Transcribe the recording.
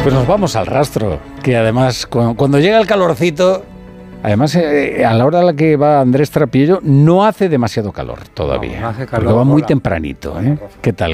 Pues nos vamos al rastro, que además cuando llega el calorcito, además a la hora a la que va Andrés Trapillo no hace demasiado calor todavía, no hace calor, porque va muy hola. tempranito, ¿eh? ¿Qué tal?